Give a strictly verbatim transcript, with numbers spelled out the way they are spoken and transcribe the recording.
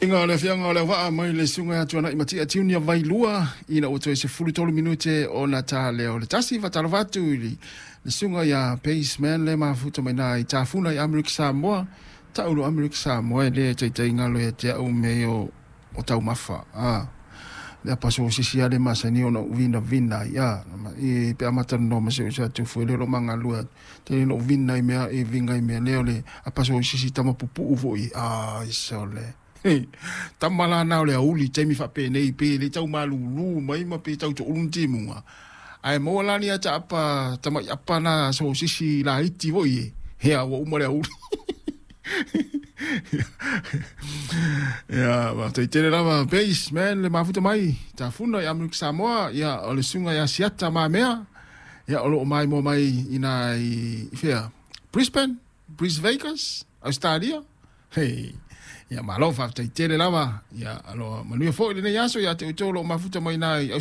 Inga le fianga le wa mai le sunga tuana i matia tiunia vai lua ina o toi se fulu tolu minute o na tale o le tasi va talavatu li le sunga ya Paceman le mafuta mai na i tafuna i Amerika Samoa ta ulo Amerika Samoa le te te ingalo e te au me o o tau mafa ah le paso sisi ale masani ona vina vina ya i pe amata no ma se se tu fu le lo manga lua te no vina i me e vinga i me le le a paso sisi tama pupu uvoi ah isole tamala na le uli temi fa pe nei pe le tau malulu mai ma pe tau to unti munga ai mo la ni ata apa tama apa na so sisi la iti voi he a wo mo le uli ya va te tele lava Paceman le mafuta mai ta funa i Amerika Samoa ya o le sunga ya siata ma mea ya o mai mo mai ina i fea Brisbane Brisbane Vegas Australia hey ya malofa te tele lava ya alo manu fo le ne yaso ya te tolo mafuta mai nai